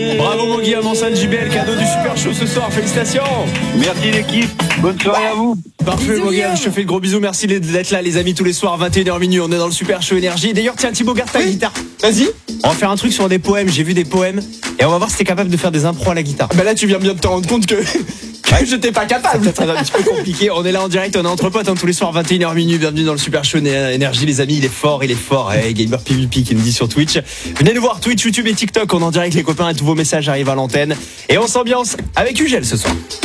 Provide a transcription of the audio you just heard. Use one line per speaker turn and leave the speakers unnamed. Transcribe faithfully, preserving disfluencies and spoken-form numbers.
Bravo Mogui, avant ça le J B L, cadeau du Super Show ce soir, félicitations.
Merci l'équipe, bonne soirée à vous.
Parfait Mogui, je te fais de gros bisous, merci d'être là les amis tous les soirs, vingt et une heures minuit, on est dans le Super Show Énergie. D'ailleurs tiens Thibaut, garde ta oui. guitare. Vas-y. On va faire un truc sur des poèmes, j'ai vu des poèmes, et on va voir si t'es capable de faire des impros à la guitare.
Bah là tu viens bien de te rendre compte que... Je n'étais pas capable.
C'est peut-être un petit peu compliqué. On est là en direct, on est entre potes hein, tous les soirs vingt et une heures minuit. Bienvenue dans le Super Show Énergie les amis, il est fort, il est fort. Hey, Gamer P V P qui nous dit sur Twitch. Venez nous voir Twitch, YouTube et TikTok. On est en direct les copains et tous vos messages arrivent à l'antenne. Et on s'ambiance avec Ugel ce soir.